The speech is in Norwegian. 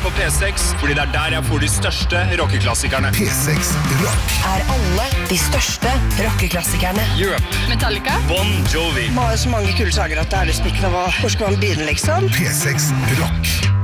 på P6, fordi det der jeg får de største rockeklassikerne. P6 Rock. Alle de største rockeklassikerne. Yep. Metallica. Bon Jovi. Man har så mange kule sager at det nesten ikke noe. Hvor skal man begynne, liksom? P6 Rock.